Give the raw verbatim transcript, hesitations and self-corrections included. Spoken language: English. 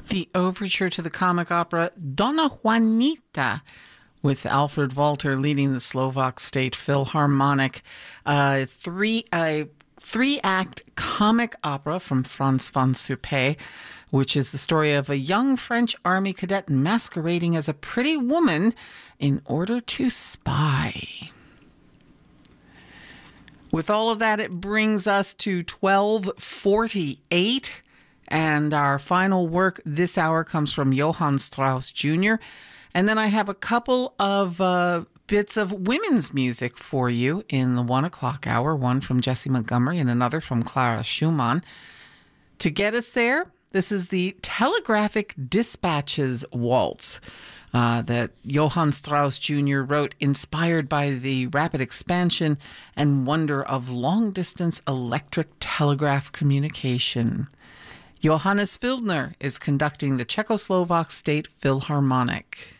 The overture to the comic opera Donna Juanita, with Alfred Walter leading the Slovak State Philharmonic. Uh, three, a three-act comic opera from Franz von Suppé, which is the story of a young French army cadet masquerading as a pretty woman in order to spy. With all of that, it brings us to twelve forty-eight. And our final work this hour comes from Johann Strauss Junior And then I have a couple of uh, bits of women's music for you in the one o'clock hour, one from Jessie Montgomery and another from Clara Schumann. To get us there, this is the Telegraphic Dispatches Waltz uh, that Johann Strauss Junior wrote, inspired by the rapid expansion and wonder of long-distance electric telegraph communication. Johannes Fildner is conducting the Czechoslovak State Philharmonic.